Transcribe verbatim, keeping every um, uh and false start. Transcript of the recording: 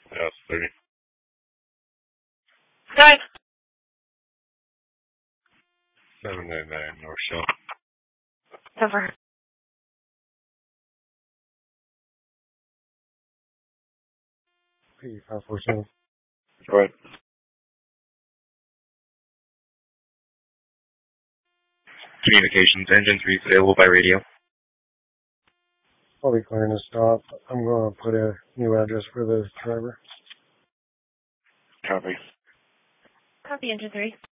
Yes, thirty. Nine. seven nine nine North Shell. Over. P five four seven. Go ahead. Communications, engine three available by radio. I'll be clearing to stop. I'm going to put a new address for the driver. Copy. Copy, engine three.